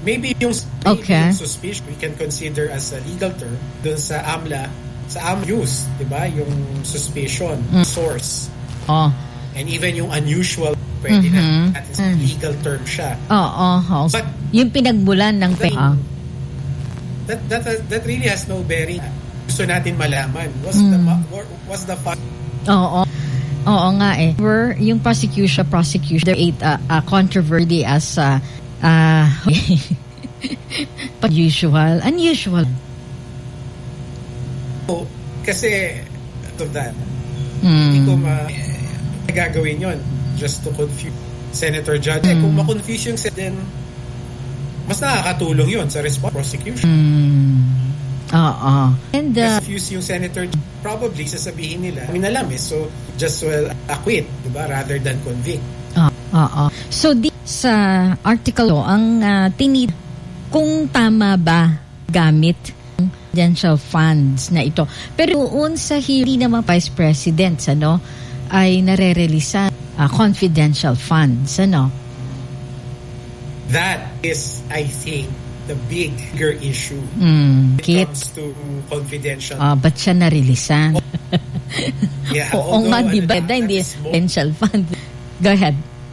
maybe yung suspicion we can consider as a legal term dun sa AMLA, sa use, di ba? Yung suspicion, source. And even yung unusual, pwede natin legal term siya. But yung pinagmulan ng that really has no bearing. Gusto natin malaman. What's the fun? Oo nga eh. Yung prosecution, there ate a controversy as unusual. Kasi of that, hindi ko gagawin yon just to confuse Senator Judge. Kung ma-confuse yung then mas nakakatulong yon sa response prosecution. And confuse yung Senator, probably sasabihin nila minalam so just acquit, diba, rather than convict. So sa article ang tinid kung tama ba gamit confidential funds na ito. Pero doon sa hearing naman Vice President ay nare-release confidential funds, That is, I think, the bigger issue when it comes to confidential. Ba't siya narilisan? Yeah, Oo nga, di ba? Hindi confidential fund. Go ahead.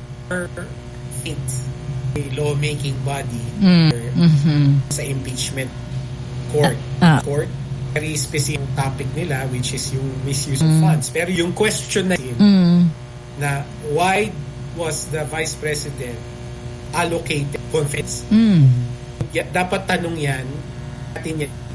It's a lawmaking body sa impeachment court. Very specific topic nila, which is yung misuse of funds. Pero yung question na why was the Vice President allocated confidence? Dapat tanong yan natin yan.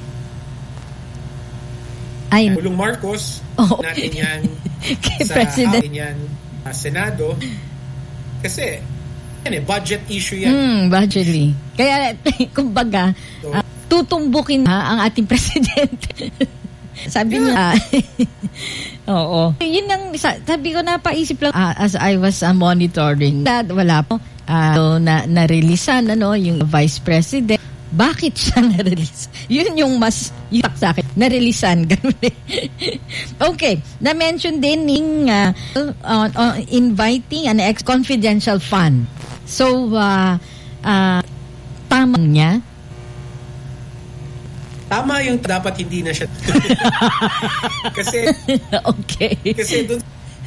Pulong Marcos, natin yan sa natin yan Senado. Kasi budget issue yan. Budgetly. Kaya kumbaga tutumbukin ang ating presidente. Sabi niya, oo. Yun ang sabi ko, napaisip lang as I was monitoring. Wala po na-releasean yung Vice President. Bakit siya na-release? Yun yung mas yutak sa akin. Na-releasean. Okay. Na-mention din inviting an ex-confidential fund. So, tama niya. Tama yung dapat hindi na siya. Kasi okay. Kasi doon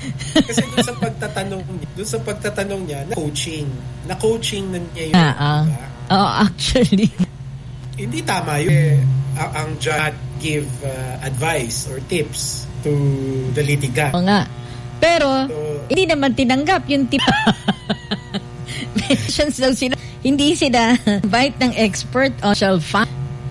sa pagtatanong niya na coaching na niya yun. Actually hindi tama yun. Ang judge give advice or tips to the litigant. Oo nga. Pero hindi naman tinanggap yung tip. Mentions daw sila. Hindi sila invite ng expert on social fund.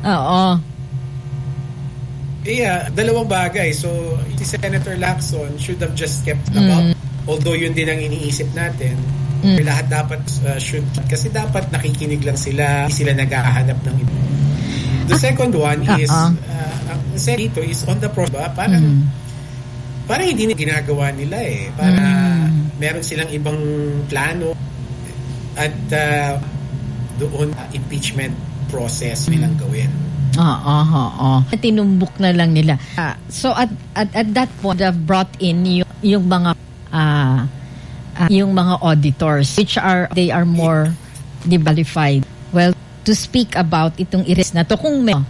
Yeah, dalawang bagay. So, si Senator Lacson should have just kept about. Although yun din ang iniisip natin. Lahat dapat should. Kasi dapat nakikinig lang sila. Hindi sila naghahanap ng iba. The second one is, ang dito is on the process. Parang hindi na ginagawa nila Para meron silang ibang plano at doon impeachment process nilang gawin. Tinumbok na lang nila. So at that point, they've brought in yung mga auditors, which they are more qualified. Well, to speak about itong iris na to kung may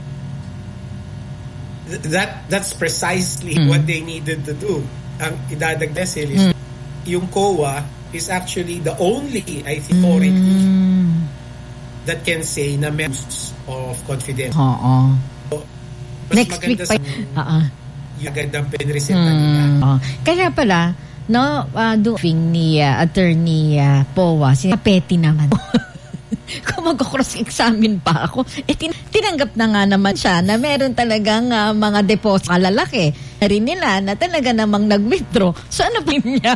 that's precisely what they needed to do. Ang idadagdag is yung COA is actually the only authority that can say na members of confidence. So, next week pa. Yung agandang pinresenta nila. Kaya pala, doing ni attorney Powa, petty naman. Kung mag-cross-examine pa ako, tinanggap na nga naman siya na meron talagang mga deposit kalalaki na rin nila na talaga namang nag-withdraw. So ano pa niya?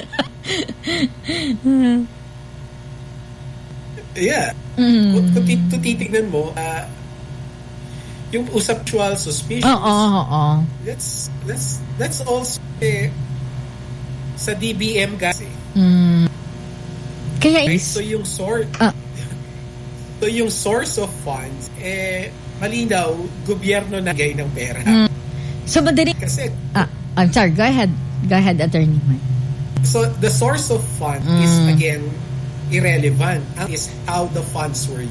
Yeah. Kung titignan mo, yung usaptual suspicious. That's also sa DBM kasi. Kaya so yung source of funds malinaw gobyerno nagay ng pera. So madali kasi I'm sorry, go ahead attorney Mike. So the source of fund is again irrelevant. Is how the funds were